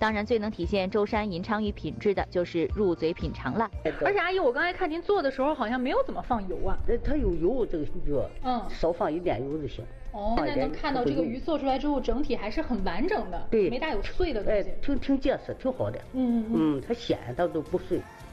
当然，最能体现舟山银鲳鱼品质的就是入嘴品尝了。 而且阿姨，我刚才看您做的时候好像没有怎么放油啊。 它有油，这个鱼，少放一点油就行。 哦，现在能看到这个鱼做出来之后，整体还是很完整的， 对， 没大有碎的东西。 挺结实，挺好的。它鲜，它都不碎。